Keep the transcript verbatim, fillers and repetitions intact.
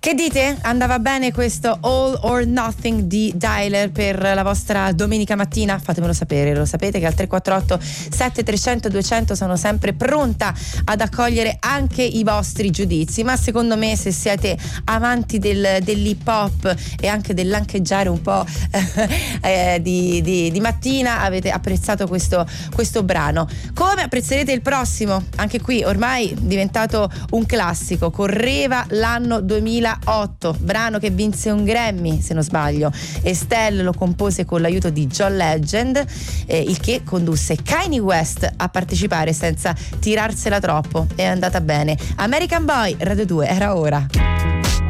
Che dite? Andava bene questo All or Nothing di Dialer per la vostra domenica mattina? Fatemelo sapere, lo sapete che al tre quattro otto sette tre zero zero due zero zero sono sempre pronta ad accogliere anche i vostri giudizi, ma secondo me se siete amanti del, dell'hip hop e anche dell'ancheggiare un po' eh, di, di, di mattina avete apprezzato questo, questo brano. Come apprezzerete il prossimo? Anche qui ormai diventato un classico, correva l'anno duemilaotto, brano che vinse un Grammy se non sbaglio. Estelle lo compose con l'aiuto di John Legend, eh, il che condusse Kanye West a partecipare senza tirarsela troppo. È andata bene. American Boy, Radio due, era ora.